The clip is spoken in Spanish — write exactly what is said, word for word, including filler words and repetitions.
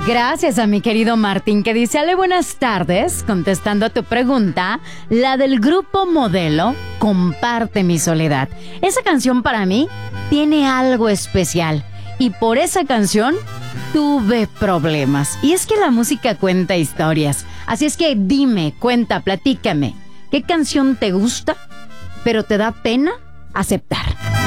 Gracias a mi querido Martín, que dice: Ale, buenas tardes, contestando a tu pregunta, la del grupo Modelo, Comparte mi soledad. Esa canción para mí tiene algo especial y por esa canción tuve problemas. Y es que la música cuenta historias, así es que dime, cuenta, platícame, ¿qué canción te gusta, pero te da pena aceptar?